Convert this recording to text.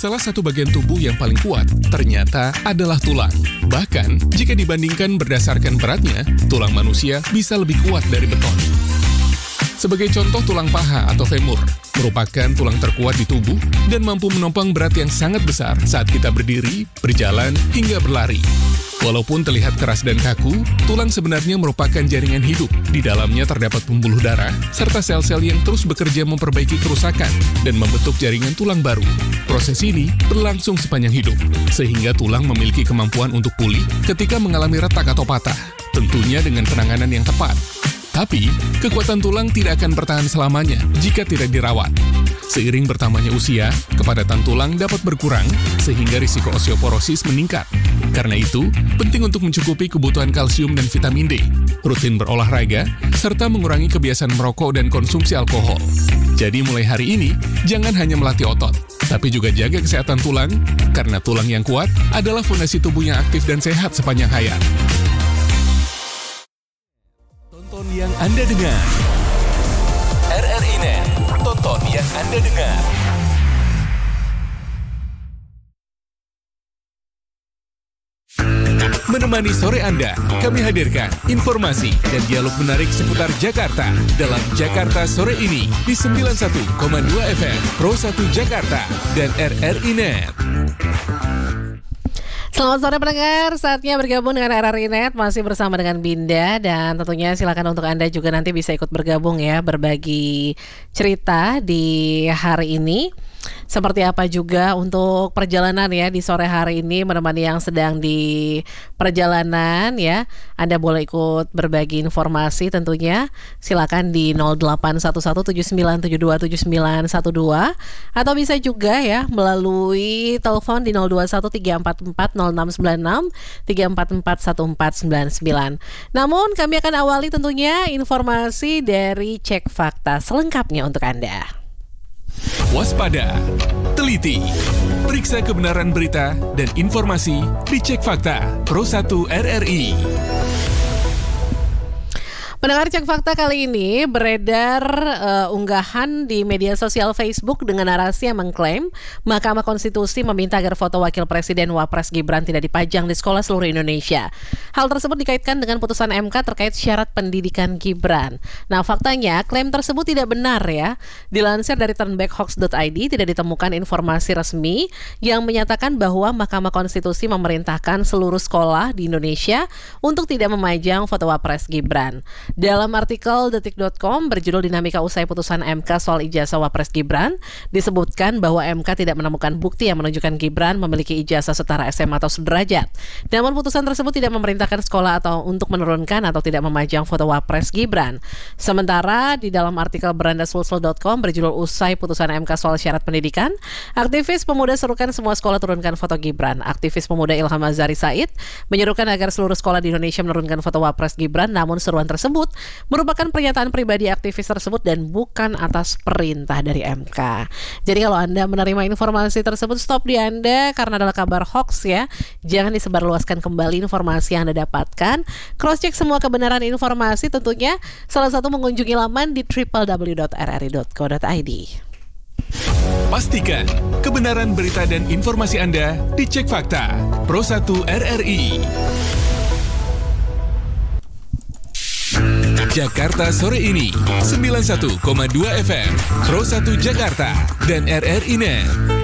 Salah satu bagian tubuh yang paling kuat ternyata adalah tulang. Bahkan, jika dibandingkan berdasarkan beratnya, tulang manusia bisa lebih kuat dari beton. Sebagai contoh, tulang paha atau femur merupakan tulang terkuat di tubuh dan mampu menopang berat yang sangat besar saat kita berdiri, berjalan, hingga berlari. Walaupun terlihat keras dan kaku, tulang sebenarnya merupakan jaringan hidup. Di dalamnya terdapat pembuluh darah, serta sel-sel yang terus bekerja memperbaiki kerusakan dan membentuk jaringan tulang baru. Proses ini berlangsung sepanjang hidup, sehingga tulang memiliki kemampuan untuk pulih ketika mengalami retak atau patah, tentunya dengan penanganan yang tepat. Tapi, kekuatan tulang tidak akan bertahan selamanya jika tidak dirawat. Seiring bertambahnya usia, kepadatan tulang dapat berkurang, sehingga risiko osteoporosis meningkat. Karena itu, penting untuk mencukupi kebutuhan kalsium dan vitamin D, rutin berolahraga, serta mengurangi kebiasaan merokok dan konsumsi alkohol. Jadi mulai hari ini, jangan hanya melatih otot, tapi juga jaga kesehatan tulang, karena tulang yang kuat adalah fondasi tubuh yang aktif dan sehat sepanjang hayat. Tonton yang Anda dengar. RRI Net. Tonton yang Anda dengar. Menemani sore Anda, kami hadirkan informasi dan dialog menarik seputar Jakarta dalam Jakarta Sore ini di 91,2 FM Pro 1 Jakarta dan RRI Net. Selamat sore pendengar, saatnya bergabung dengan RRI Net, masih bersama dengan Binda, dan tentunya silakan untuk Anda juga nanti bisa ikut bergabung ya, berbagi cerita di hari ini. Seperti apa juga untuk perjalanan ya di sore hari ini, menemani yang sedang di perjalanan ya. Anda boleh ikut berbagi informasi tentunya. Silakan di 081179727912 atau bisa juga ya melalui telepon di 0213440696 3441499. Namun kami akan awali tentunya informasi dari Cek Fakta selengkapnya untuk Anda. Waspada, teliti, periksa kebenaran berita dan informasi di Cek Fakta Pro 1 RRI. Pendengar Cek Fakta kali ini beredar unggahan di media sosial Facebook dengan narasi yang mengklaim Mahkamah Konstitusi meminta agar foto Wakil Presiden Wapres Gibran tidak dipajang di sekolah seluruh Indonesia. Hal tersebut dikaitkan dengan putusan MK terkait syarat pendidikan Gibran. Nah, faktanya klaim tersebut tidak benar ya. Dilansir dari turnbackhoax.id, tidak ditemukan informasi resmi yang menyatakan bahwa Mahkamah Konstitusi memerintahkan seluruh sekolah di Indonesia untuk tidak memajang foto Wapres Gibran. Dalam artikel detik.com berjudul Dinamika Usai Putusan MK Soal Ijazah Wapres Gibran, disebutkan bahwa MK tidak menemukan bukti yang menunjukkan Gibran memiliki ijazah setara SMA atau sederajat. Namun putusan tersebut tidak memerintahkan sekolah atau untuk menurunkan atau tidak memajang foto Wapres Gibran. Sementara di dalam artikel berandasulsel.com berjudul Usai Putusan MK Soal Syarat Pendidikan, aktivis pemuda serukan semua sekolah turunkan foto Gibran. Aktivis pemuda Ilham Azhari Said menyerukan agar seluruh sekolah di Indonesia menurunkan foto Wapres Gibran, namun seruan tersebut merupakan pernyataan pribadi aktivis tersebut dan bukan atas perintah dari MK. Jadi kalau Anda menerima informasi tersebut, stop di Anda karena adalah kabar hoax ya. Jangan disebarluaskan kembali informasi yang Anda dapatkan. Cross check semua kebenaran informasi tentunya, salah satu mengunjungi laman di www.rri.co.id. Pastikan kebenaran berita dan informasi Anda di Cek Fakta Pro 1 RRI. Jakarta Sore ini 91,2 FM Pro 1 Jakarta dan RRI Net.